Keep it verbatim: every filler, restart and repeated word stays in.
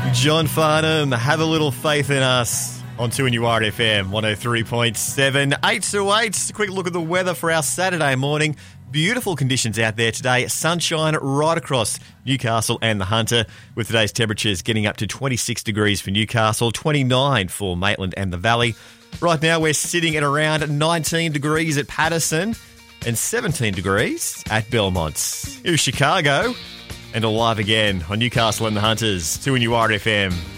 John Farnham, have a little faith in us on two N U R F M one oh three point seven. eight to eight, a quick look at the weather for our Saturday morning. Beautiful conditions out there today. Sunshine right across Newcastle and the Hunter, with today's temperatures getting up to twenty-six degrees for Newcastle, twenty-nine for Maitland and the Valley. Right now we're sitting at around nineteen degrees at Patterson and seventeen degrees at Belmont. Here's Chicago and Alive Again on Newcastle and the Hunters, two N U R F M.